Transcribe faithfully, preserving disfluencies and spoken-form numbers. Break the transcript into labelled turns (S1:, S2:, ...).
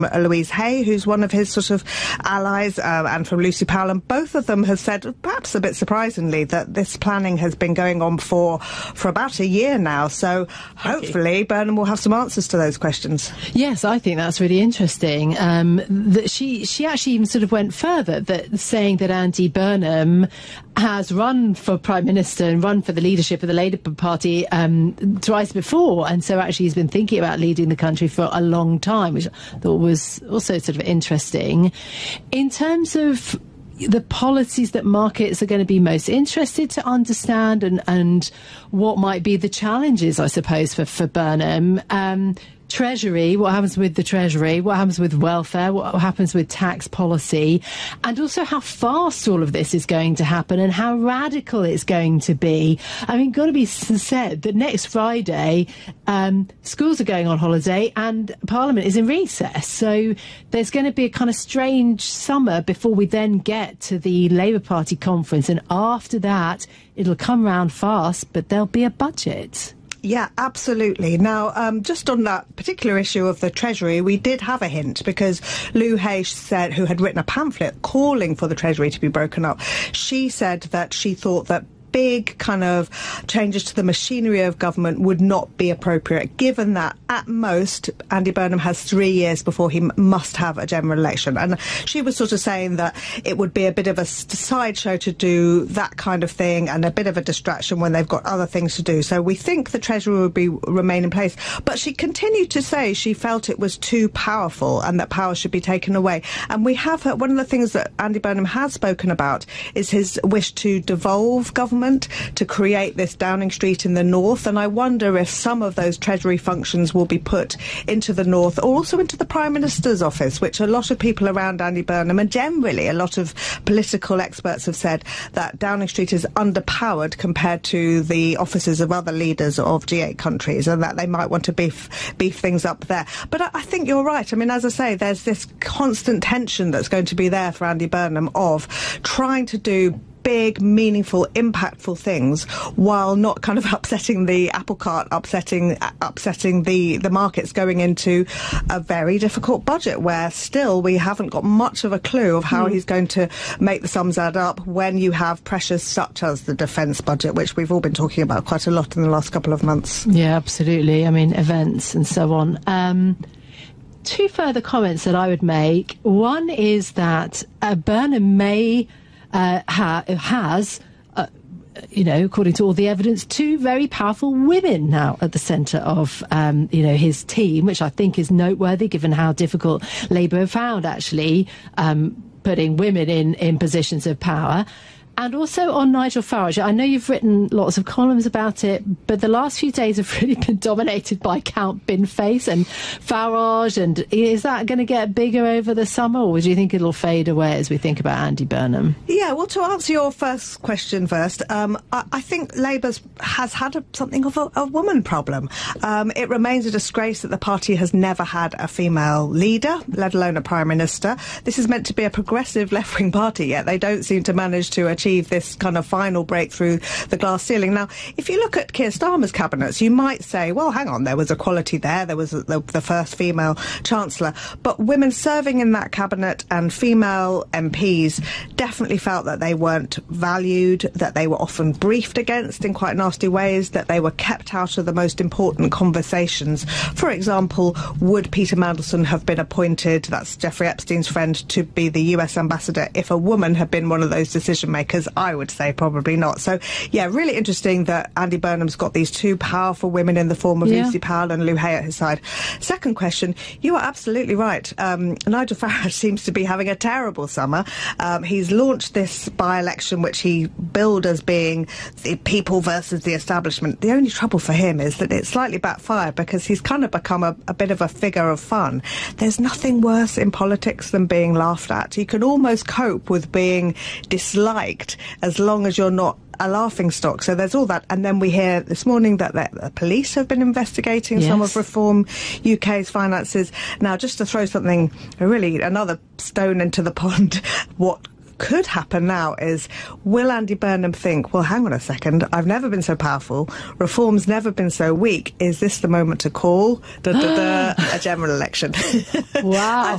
S1: Louise Hay, who's one of his sort of allies, uh, and from Lucy Powell, and both of them have said, perhaps a bit surprisingly, that this planning has been going on for for about a year now. So hopefully Burnham will have some answers to those questions.
S2: Yes, I think that's really interesting. Um, that she she actually even sort of went further, that saying that Andy Burnham has run for Prime Minister and run for the leadership of the Labour Party um, twice before, and so actually he's been thinking about leading the country for a long time, which I thought was also sort of interesting. In terms of the policies that markets are going to be most interested to understand, and, and what might be the challenges, I suppose, for, for Burnham, um, Treasury, what happens with the Treasury, what happens with welfare, what happens with tax policy, and also how fast all of this is going to happen and how radical it's going to be. I mean, got to be said that next Friday, um, schools are going on holiday and Parliament is in recess. So there's going to be a kind of strange summer before we then get to the Labour Party conference. And after that, it'll come round fast, but there'll be a budget.
S1: Yeah, absolutely. Now, um, just on that particular issue of the Treasury, we did have a hint, because Lou Hay said, who had written a pamphlet calling for the Treasury to be broken up, she said that she thought that big kind of changes to the machinery of government would not be appropriate, given that at most Andy Burnham has three years before he m- must have a general election. And she was sort of saying that it would be a bit of a sideshow to do that kind of thing, and a bit of a distraction when they've got other things to do. So we think the Treasury would be remain in place. But she continued to say she felt it was too powerful and that power should be taken away. And we have heard, one of the things that Andy Burnham has spoken about is his wish to devolve government, to create this Downing Street in the north, and I wonder if some of those Treasury functions will be put into the north, or also into the Prime Minister's office, which a lot of people around Andy Burnham, and generally a lot of political experts, have said that Downing Street is underpowered compared to the offices of other leaders of G eight countries, and that they might want to beef beef things up there. But I, I think you're right. I mean, as I say, there's this constant tension that's going to be there for Andy Burnham of trying to do big, meaningful, impactful things while not kind of upsetting the apple cart, upsetting upsetting the, the markets, going into a very difficult budget where still we haven't got much of a clue of how mm. he's going to make the sums add up when you have pressures such as the defence budget, which we've all been talking about quite a lot in the last couple of months.
S2: Yeah, absolutely. I mean, events and so on. Um, two further comments that I would make. One is that uh, Burnham may Uh, ha- has, uh, you know, according to all the evidence, two very powerful women now at the centre of, um, you know, his team, which I think is noteworthy given how difficult Labour have found, actually, um, putting women in, in positions of power. And also on Nigel Farage, I know you've written lots of columns about it, but the last few days have really been dominated by Count Binface and Farage. And is that going to get bigger over the summer, or do you think it'll fade away as we think about Andy Burnham?
S1: Yeah, well, to answer your first question first, um, I, I think Labour has had a, something of a, a woman problem. Um, it remains a disgrace that the party has never had a female leader, let alone a Prime Minister. This is meant to be a progressive left-wing party, yet they don't seem to manage to achieve this kind of final breakthrough the glass ceiling. Now, if you look at Keir Starmer's cabinets, you might say, well, hang on, there was equality there, there was the, the first female Chancellor, but women serving in that cabinet and female M Ps definitely felt that they weren't valued, that they were often briefed against in quite nasty ways, that they were kept out of the most important conversations. For example, would Peter Mandelson have been appointed, that's Jeffrey Epstein's friend, to be the U S ambassador if a woman had been one of those decision makers? I would say probably not. So, yeah, really interesting that Andy Burnham's got these two powerful women in the form of yeah. Lucy Powell and Lou Hay at his side. Second question, you are absolutely right. Um, Nigel Farage seems to be having a terrible summer. Um, he's launched this by-election, which he billed as being the people versus the establishment. The only trouble for him is that it's slightly backfired, because he's kind of become a, a bit of a figure of fun. There's nothing worse in politics than being laughed at. You can almost cope with being disliked as long as you're not a laughingstock. So there's all that. And then we hear this morning that the, the police have been investigating yes. some of Reform U K's finances. Now, just to throw something, really another stone into the pond, what could happen now is, will Andy Burnham think, well, hang on a second, I've never been so powerful, reform's never been so weak, is this the moment to call da, da, da, a general election?
S2: Wow.